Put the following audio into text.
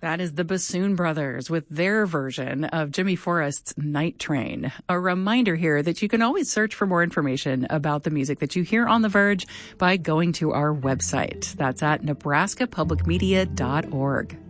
That is the Bassoon Brothers with their version of Jimmy Forrest's Night Train. A reminder here that you can always search for more information about the music that you hear on The Verge by going to our website. That's at nebraskapublicmedia.org.